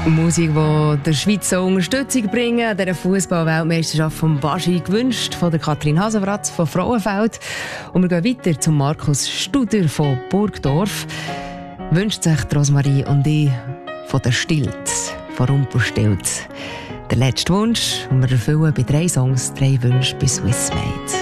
Musik, die der Schweiz so Unterstützung bringen, an dieser Fußball-Weltmeisterschaft von Baschi gewünscht, von der Katrin Hasenbratz von Frauenfeld. Und wir gehen weiter zu Markus Studer von Burgdorf. Wünscht sich Rosmarie und ich von der Stilz, von Rumpelstilz. Der letzte Wunsch, den wir erfüllen bei 3 Songs, 3 Wünsche bei Swissmade.